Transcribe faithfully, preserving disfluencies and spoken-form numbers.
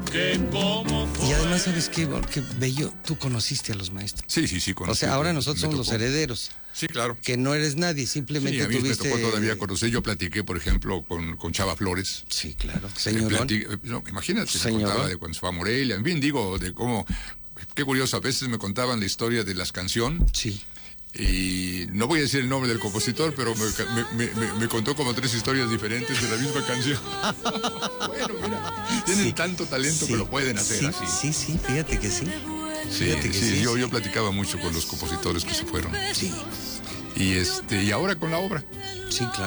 Y además, ¿sabes qué, qué bello? Tú conociste a los maestros. Sí, sí, sí. O sea, ahora nosotros somos los herederos. Sí, claro. Que no eres nadie, simplemente sí, a mí tuviste... me tocó todavía conocer. Yo platiqué, por ejemplo, con, con Chava Flores. Sí, claro. Señorón. No, imagínate, se Señorón. contaba de cuando se fue a Morelia. En fin, digo, de cómo... Qué curioso, a veces me contaban la historia de las canciones. Sí. Y no voy a decir el nombre del compositor, pero me, me, me, me contó como tres historias diferentes de la misma canción. Bueno, mira, tienen sí, tanto talento sí, que lo pueden hacer sí, así. Sí, sí, fíjate que sí. Sí, fíjate que sí, sí yo, sí. yo platicaba mucho con los compositores que se fueron. Sí. Y este, y ahora con la obra. Sí, claro.